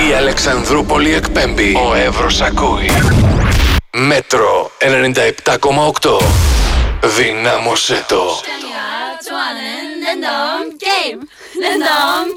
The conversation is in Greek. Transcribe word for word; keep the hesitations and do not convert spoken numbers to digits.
Η Αλεξανδρούπολη εκπέμπει. Ο Εύρος ακούει. Μέτρο ενενήντα επτά κόμμα οκτώ. Δυνάμωσέ το. 좋아하는 랜덤 게임 랜덤